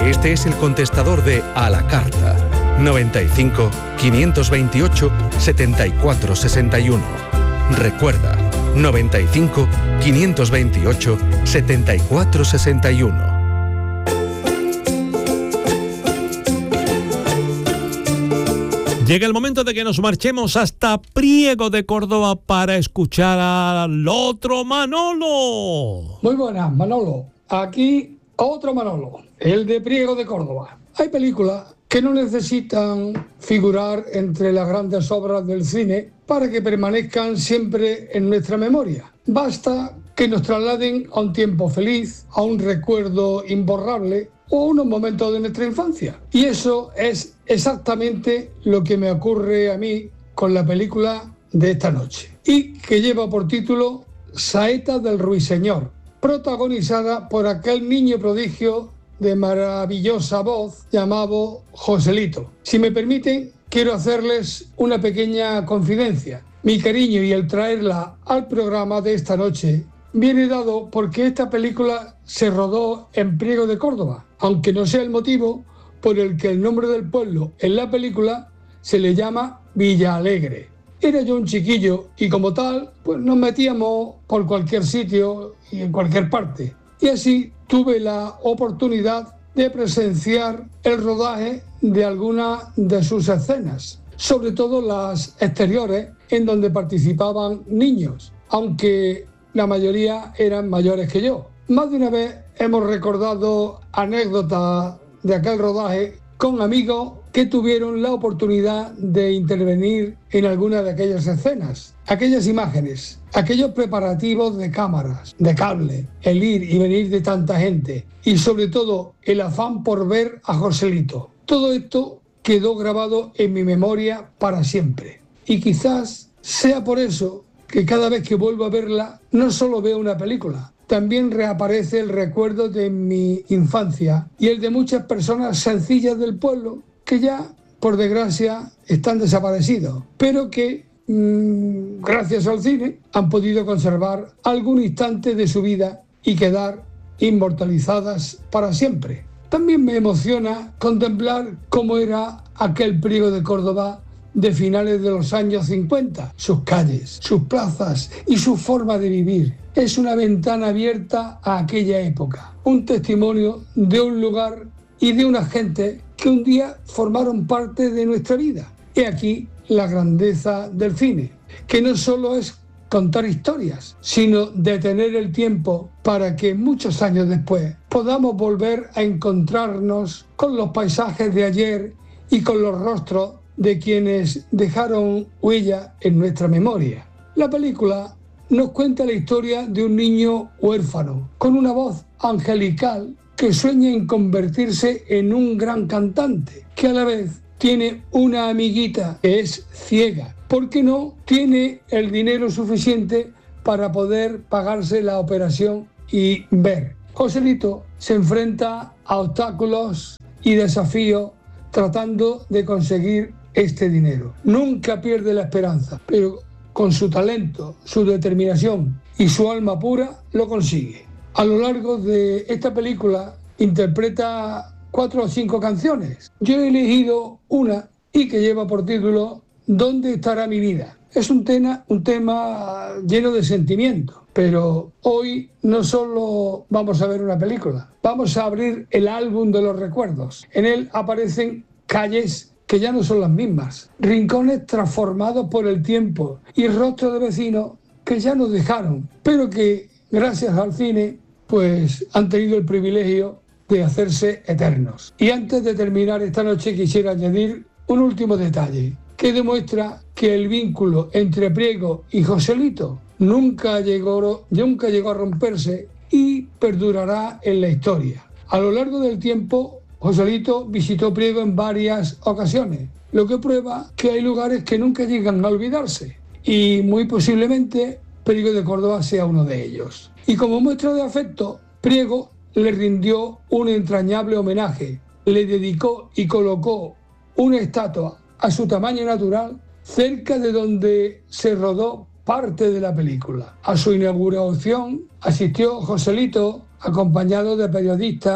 Este es el contestador de A la Carta. 95 528 74 61. Recuerda, 95 528 74 61. Llega el momento de que nos marchemos hasta Priego de Córdoba para escuchar al otro Manolo. Muy buenas, Manolo. Aquí otro Manolo, el de Priego de Córdoba. Hay películas que no necesitan figurar entre las grandes obras del cine para que permanezcan siempre en nuestra memoria. Basta que nos trasladen a un tiempo feliz, a un recuerdo imborrable o unos momentos de nuestra infancia. Y eso es exactamente lo que me ocurre a mí con la película de esta noche, y que lleva por título Saeta del Ruiseñor, protagonizada por aquel niño prodigio de maravillosa voz llamado Joselito. Si me permiten, quiero hacerles una pequeña confidencia. Mi cariño y el traerla al programa de esta noche viene dado porque esta película se rodó en Priego de Córdoba, aunque no sea el motivo por el que el nombre del pueblo en la película se le llama Villa Alegre. Era yo un chiquillo y como tal, pues nos metíamos por cualquier sitio y en cualquier parte. Y así tuve la oportunidad de presenciar el rodaje de algunas de sus escenas, sobre todo las exteriores en donde participaban niños, aunque la mayoría eran mayores que yo. Más de una vez hemos recordado anécdotas de aquel rodaje con amigos que tuvieron la oportunidad de intervenir en alguna de aquellas escenas. Aquellas imágenes, aquellos preparativos de cámaras, de cable, el ir y venir de tanta gente y sobre todo el afán por ver a Joselito. Todo esto quedó grabado en mi memoria para siempre. Y quizás sea por eso que cada vez que vuelvo a verla no solo veo una película, también reaparece el recuerdo de mi infancia y el de muchas personas sencillas del pueblo que ya, por desgracia, están desaparecidos, pero que, gracias al cine, han podido conservar algún instante de su vida y quedar inmortalizadas para siempre. También me emociona contemplar cómo era aquel Priego de Córdoba de finales de los años 50, sus calles, sus plazas y su forma de vivir. Es una ventana abierta a aquella época, un testimonio de un lugar y de una gente que un día formaron parte de nuestra vida. He aquí la grandeza del cine, que no solo es contar historias, sino detener el tiempo para que muchos años después podamos volver a encontrarnos con los paisajes de ayer y con los rostros de quienes dejaron huella en nuestra memoria. La película nos cuenta la historia de un niño huérfano, con una voz angelical que sueña en convertirse en un gran cantante, que a la vez tiene una amiguita que es ciega, porque no tiene el dinero suficiente para poder pagarse la operación y ver. Joselito se enfrenta a obstáculos y desafíos tratando de conseguir este dinero. Nunca pierde la esperanza, pero con su talento, su determinación y su alma pura lo consigue. A lo largo de esta película interpreta 4 o 5 canciones. Yo he elegido una y que lleva por título ¿Dónde estará mi vida? Es un tema lleno de sentimiento, pero hoy no solo vamos a ver una película, vamos a abrir el álbum de los recuerdos. En él aparecen calles que ya no son las mismas, rincones transformados por el tiempo y rostros de vecinos que ya nos dejaron, pero que gracias al cine pues han tenido el privilegio de hacerse eternos. Y antes de terminar esta noche quisiera añadir un último detalle que demuestra que el vínculo entre Priego y Joselito nunca llegó a romperse y perdurará en la historia. A lo largo del tiempo, Joselito visitó Priego en varias ocasiones, lo que prueba que hay lugares que nunca llegan a olvidarse y muy posiblemente Priego de Córdoba sea uno de ellos. Y como muestra de afecto, Priego le rindió un entrañable homenaje, le dedicó y colocó una estatua a su tamaño natural cerca de donde se rodó parte de la película. A su inauguración asistió Joselito acompañado de periodistas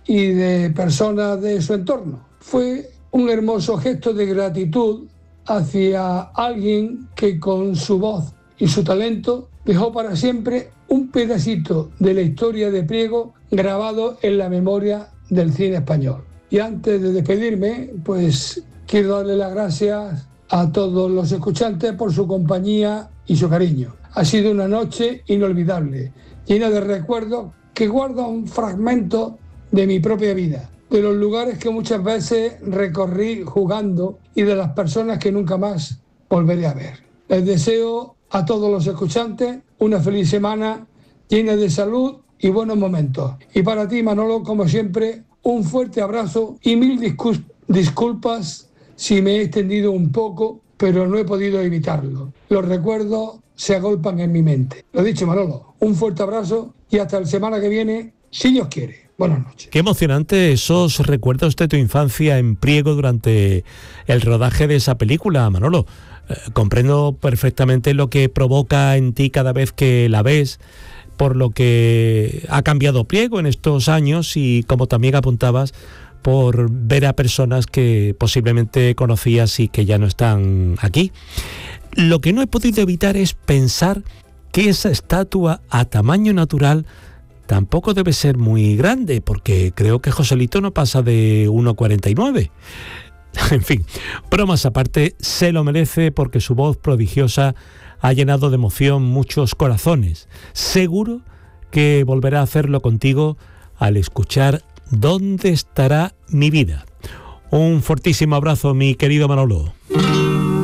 y de personas de su entorno. Fue un hermoso gesto de gratitud hacia alguien que con su voz y su talento dejó para siempre un pedacito de la historia de Priego grabado en la memoria del cine español. Y antes de despedirme, pues quiero darle las gracias a todos los escuchantes por su compañía y su cariño. Ha sido una noche inolvidable, llena de recuerdos que guarda un fragmento de mi propia vida, de los lugares que muchas veces recorrí jugando y de las personas que nunca más volveré a ver. Les deseo a todos los escuchantes una feliz semana llena de salud y buenos momentos. Y para ti, Manolo, como siempre, un fuerte abrazo y mil disculpas si me he extendido un poco, pero no he podido evitarlo. Los recuerdos se agolpan en mi mente. Lo dicho, Manolo, un fuerte abrazo y hasta la semana que viene, si Dios quiere. Buenas noches. Qué emocionante esos recuerdos de tu infancia en Priego durante el rodaje de esa película, Manolo. Comprendo perfectamente lo que provoca en ti cada vez que la ves, por lo que ha cambiado Priego en estos años y, como también apuntabas, por ver a personas que posiblemente conocías y que ya no están aquí. Lo que no he podido evitar es pensar que esa estatua a tamaño natural tampoco debe ser muy grande, porque creo que Joselito no pasa de 1,49. En fin, bromas aparte, se lo merece porque su voz prodigiosa ha llenado de emoción muchos corazones. Seguro que volverá a hacerlo contigo al escuchar ¿Dónde estará mi vida? Un fortísimo abrazo, mi querido Manolo.